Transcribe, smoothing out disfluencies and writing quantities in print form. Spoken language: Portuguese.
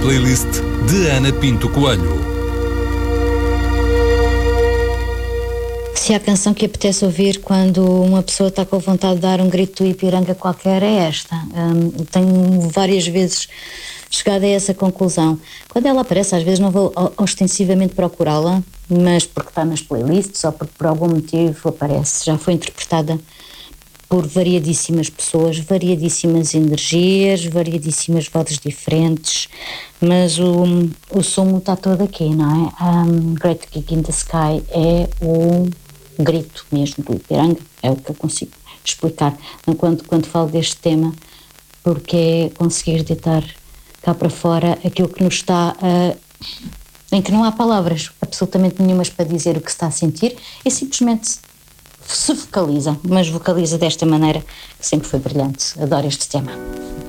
playlist de Ana Pinto Coelho. Se há canção que apetece ouvir quando uma pessoa está com vontade de dar um grito do Ipiranga qualquer, é esta. Tenho várias vezes chegado a essa conclusão. Quando ela aparece, às vezes não vou ostensivamente procurá-la, mas porque está nas playlists ou porque por algum motivo aparece. Já foi interpretada por variadíssimas pessoas, variadíssimas energias, variadíssimas vozes diferentes, mas o sumo está todo aqui, não é? Great Gig in the Sky é o grito mesmo do Ipiranga, é o que eu consigo explicar quando falo deste tema, porque é conseguir deitar cá para fora aquilo que nos está em que não há palavras absolutamente nenhumas para dizer o que se está a sentir, e simplesmente se vocaliza, mas vocaliza desta maneira que sempre foi brilhante. Adoro este tema.